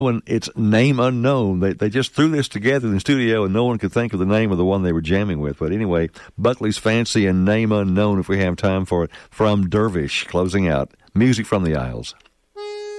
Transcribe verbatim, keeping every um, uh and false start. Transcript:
When it's name unknown, they they just threw this together in the studio, and no one could think of the name of the one they were jamming with. But anyway, Buckley's Fancy and Name Unknown, if we have time for it, from Dervish, closing out Music from the Isles.